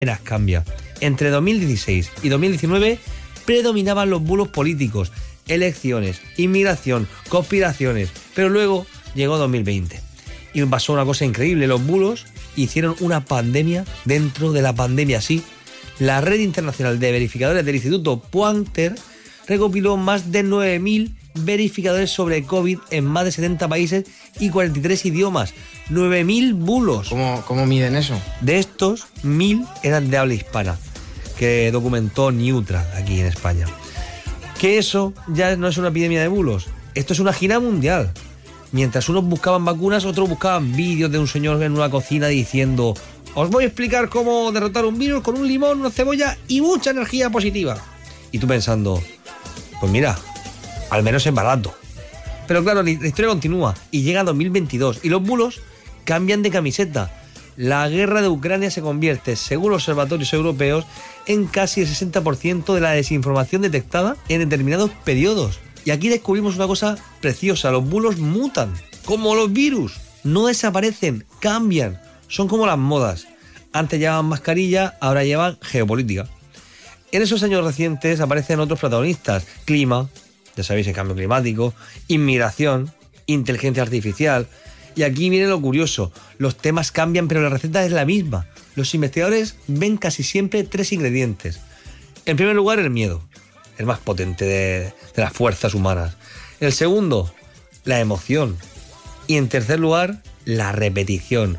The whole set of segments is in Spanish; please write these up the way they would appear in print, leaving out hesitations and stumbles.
cambia. Entre 2016 y 2019 predominaban los bulos políticos, elecciones, inmigración, conspiraciones, pero luego llegó 2020 y pasó una cosa increíble, los bulos hicieron una pandemia dentro de la pandemia, sí. La red internacional de verificadores del Instituto Poynter recopiló más de 9.000 verificadores sobre COVID en más de 70 países y 43 idiomas. 9.000 bulos. ¿Cómo miden eso? De estos, 1.000 eran de habla hispana, que documentó Neutra aquí en España. Que eso ya no es una epidemia de bulos, esto es una gira mundial. Mientras unos buscaban vacunas, otros buscaban vídeos de un señor en una cocina diciendo: os voy a explicar cómo derrotar un virus con un limón, una cebolla y mucha energía positiva. Y tú pensando, pues mira, al menos es barato. Pero claro, la historia continúa y llega 2022 y los bulos cambian de camiseta. La guerra de Ucrania se convierte, según los observatorios europeos, en casi el 60% de la desinformación detectada en determinados periodos. Y aquí descubrimos una cosa preciosa, los bulos mutan, como los virus. No desaparecen, cambian, son como las modas. Antes llevaban mascarilla, ahora llevan geopolítica. En esos años recientes aparecen otros protagonistas: clima, ya sabéis, el cambio climático, inmigración, inteligencia artificial. Y aquí viene lo curioso, los temas cambian pero la receta es la misma. Los investigadores ven casi siempre 3 ingredientes. En primer lugar, el miedo, el más potente de las fuerzas humanas. El segundo, la emoción. Y en tercer lugar, la repetición.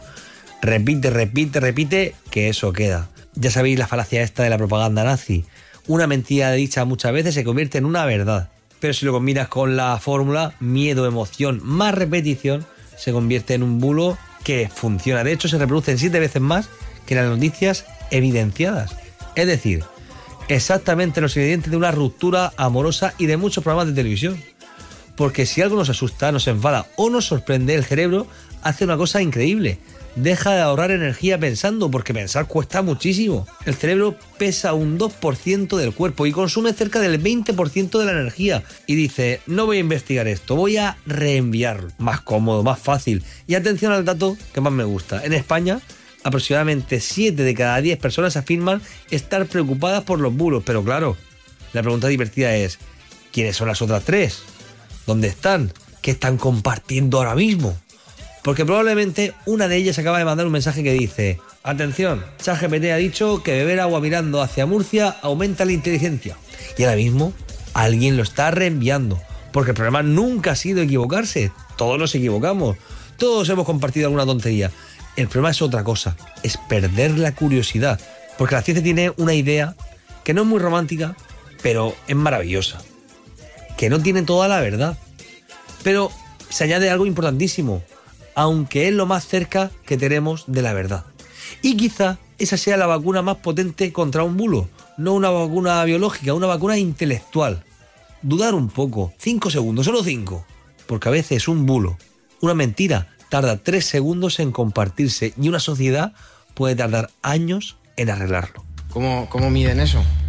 Repite, que eso queda. Ya sabéis la falacia esta de la propaganda nazi. Una mentira dicha muchas veces se convierte en una verdad. Pero si lo combinas con la fórmula miedo, emoción, más repetición, se convierte en un bulo que funciona. De hecho, se reproducen 7 veces más que las noticias evidenciadas. Es decir, exactamente los ingredientes de una ruptura amorosa y de muchos programas de televisión. Porque si algo nos asusta, nos enfada o nos sorprende, el cerebro hace una cosa increíble. Deja de ahorrar energía pensando, porque pensar cuesta muchísimo. El cerebro pesa un 2% del cuerpo y consume cerca del 20% de la energía. Y dice, no voy a investigar esto, voy a reenviarlo. Más cómodo, más fácil. Y atención al dato que más me gusta. En España, aproximadamente 7 de cada 10 personas afirman estar preocupadas por los bulos. Pero claro, la pregunta divertida es, ¿quiénes son las otras 3? ¿Dónde están? ¿Qué están compartiendo ahora mismo? Porque probablemente una de ellas acaba de mandar un mensaje que dice: atención, ChatGPT ha dicho que beber agua mirando hacia Murcia aumenta la inteligencia. Y ahora mismo alguien lo está reenviando. Porque el problema nunca ha sido equivocarse. Todos nos equivocamos. Todos hemos compartido alguna tontería. El problema es otra cosa. Es perder la curiosidad. Porque la ciencia tiene una idea que no es muy romántica, pero es maravillosa. Que no tiene toda la verdad. Pero se añade algo importantísimo. Aunque es lo más cerca que tenemos de la verdad. Y quizá esa sea la vacuna más potente contra un bulo. No una vacuna biológica, una vacuna intelectual. Dudar un poco, 5 segundos, solo 5. Porque a veces un bulo, una mentira, tarda 3 segundos en compartirse y una sociedad puede tardar años en arreglarlo. ¿Cómo miden eso?